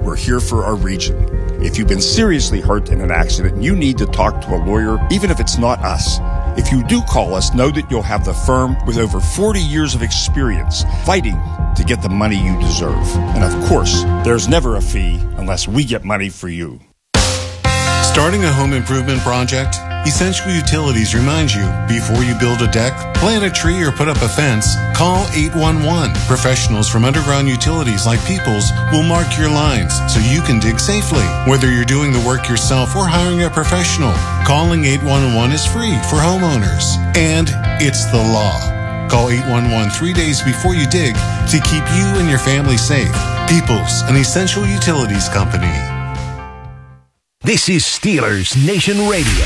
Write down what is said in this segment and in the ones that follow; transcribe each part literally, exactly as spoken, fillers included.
we're here for our region. If you've been seriously hurt in an accident and you need to talk to a lawyer, even if it's not us, if you do call us, know that you'll have the firm with over forty years of experience fighting to get the money you deserve. And of course, there's never a fee unless we get money for you. Starting a home improvement project? Essential Utilities reminds you, before you build a deck, plant a tree, or put up a fence, call eight one one. Professionals from underground utilities like Peoples will mark your lines so you can dig safely. Whether you're doing the work yourself or hiring a professional, calling eight one one is free for homeowners. And it's the law. Call eight one one three days before you dig to keep you and your family safe. Peoples, an Essential Utilities company. This is Steelers Nation Radio.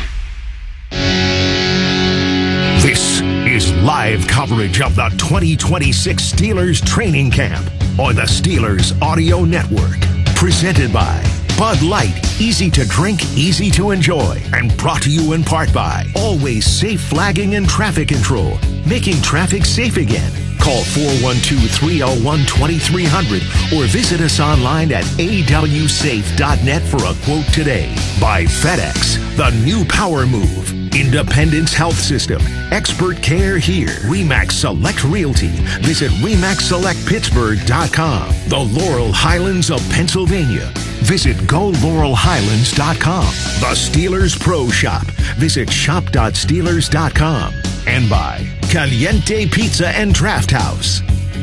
This is live coverage of the twenty twenty-six Steelers training camp on the Steelers Audio Network. Presented by Bud Light, easy to drink, easy to enjoy. And brought to you in part by Always Safe Flagging and Traffic Control, making traffic safe again. Call four one two, three oh one, two three zero zero or visit us online at a w safe dot net for a quote today. By FedEx, the new power move. Independence Health System. Expert care here. RE/MAX Select Realty. Visit remax select pittsburgh dot com. The Laurel Highlands of Pennsylvania. Visit go laurel highlands dot com. The Steelers Pro Shop. Visit shop dot steelers dot com. And by Caliente Pizza and Draft House.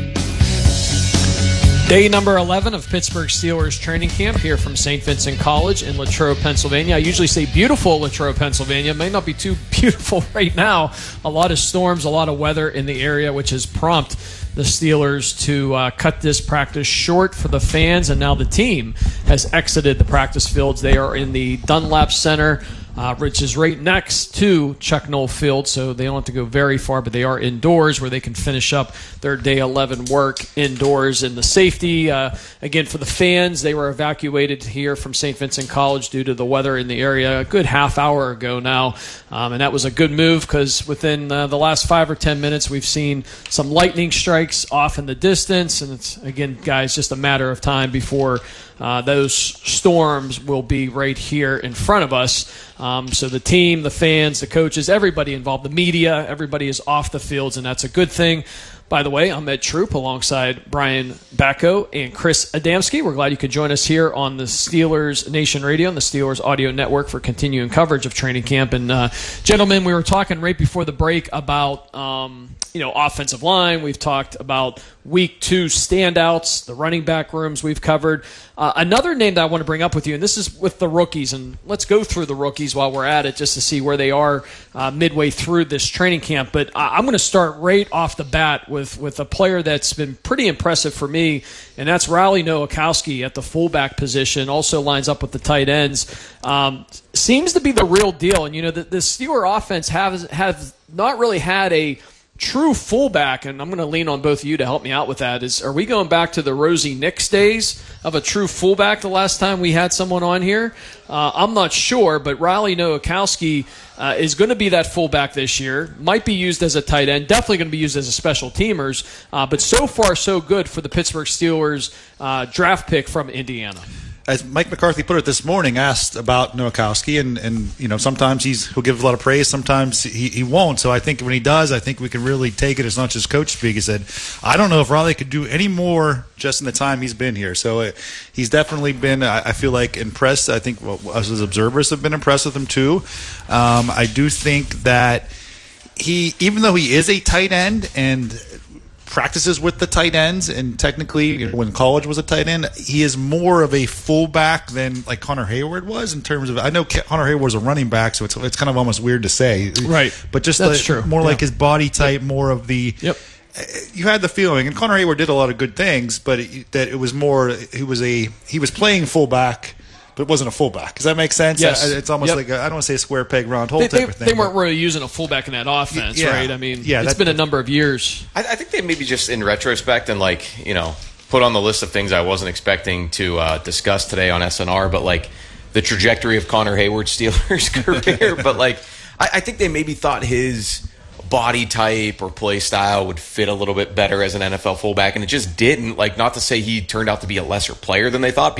Day number eleven of Pittsburgh Steelers training camp here from Saint Vincent College in Latrobe, Pennsylvania. I usually say beautiful Latrobe, Pennsylvania. It may not be too beautiful right now. A lot of storms, a lot of weather in the area, which has prompted the Steelers to uh, cut this practice short for the fans, and now the team has exited the practice fields. They are in the Dunlap Center, Uh, which is right next to Chuck Noll Field, so they don't have to go very far, but they are indoors where they can finish up their day eleven work indoors. And the safety, uh, again, for the fans, they were evacuated here from Saint Vincent College due to the weather in the area a good half hour ago now, um, and that was a good move because within uh, the last five or ten minutes, we've seen some lightning strikes off in the distance, and it's, again, guys, just a matter of time before Uh, those storms will be right here in front of us. Um, so the team, the fans, the coaches, everybody involved, the media, everybody is off the fields, and that's a good thing. By the way, I'm Ed Troop alongside Brian Bacco and Chris Adamski. We're glad you could join us here on the Steelers Nation Radio and the Steelers Audio Network for continuing coverage of training camp. And, uh, gentlemen, we were talking right before the break about, um, you know, offensive line. We've talked about week two standouts, the running back rooms we've covered. Uh, another name that I want to bring up with you, and this is with the rookies, and let's go through the rookies while we're at it just to see where they are uh, midway through this training camp. But uh, I'm going to start right off the bat with, with a player that's been pretty impressive for me, and that's Riley Nowakowski at the fullback position, also lines up with the tight ends. Um, seems to be the real deal. And, you know, the, the Steeler offense has, has not really had a true fullback, and I'm going to lean on both of you to help me out with that. Is are we going back to the Rosie Nix days of a true fullback the last time we had someone on here? Uh, I'm not sure, but Riley Nowakowski uh, is going to be that fullback this year. Might be used as a tight end. Definitely going to be used as a special teamers. Uh, but so far, so good for the Pittsburgh Steelers uh, draft pick from Indiana. As Mike McCarthy put it this morning, asked about Nowakowski, and, and you know sometimes he's he'll give a lot of praise, sometimes he, he won't. So I think when he does, I think we can really take it as not just coach speak. He said, I don't know if Riley could do any more just in the time he's been here. So uh, he's definitely been, I, I feel like, impressed. I think well, us as observers have been impressed with him too. Um, I do think that he, even though he is a tight end and practices with the tight ends, and technically when college was a tight end, he is more of a fullback than like Connor Hayward was in terms of, I know Connor Hayward was a running back, so it's it's kind of almost weird to say. Right. But just That's the, true. more Yeah. like his body type, Yep. more of the Yep. You had the feeling, and Connor Hayward did a lot of good things, but it, that it was more, he was a he was playing fullback, but it wasn't a fullback. Does that make sense? Yes. It's almost Yep. like, a, I don't want to say a square peg, round hole They, type they, of thing. they weren't but- really using a fullback in that offense, Yeah. right? I mean, Yeah, it's that- been a number of years. I, I think they maybe just in retrospect and like, you know, put on the list of things I wasn't expecting to uh, discuss today on S N R, but like the trajectory of Connor Hayward's Steelers career. But like, I, I think they maybe thought his body type or play style would fit a little bit better as an N F L fullback, and it just didn't. Like, not to say he turned out to be a lesser player than they thought,